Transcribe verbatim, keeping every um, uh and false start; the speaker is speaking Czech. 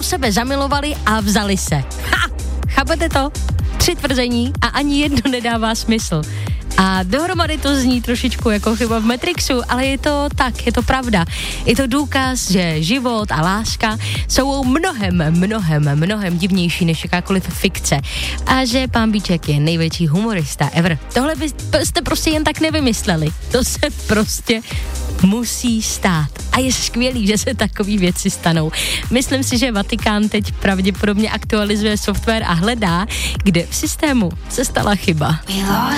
sebe zamilovali a vzali se. Ha! Chápete to? Tři tvrzení a ani jedno nedává smysl. A dohromady to zní trošičku jako chyba v Matrixu, ale je to tak, je to pravda. Je to důkaz, že život a láska jsou mnohem, mnohem, mnohem divnější než jakákoliv fikce. A že pán Bíček je největší humorista ever. Tohle byste prostě jen tak nevymysleli. To se prostě musí stát. A je skvělý, že se takové věci stanou. Myslím si, že Vatikán teď pravděpodobně aktualizuje software a hledá, kde v systému se stala chyba.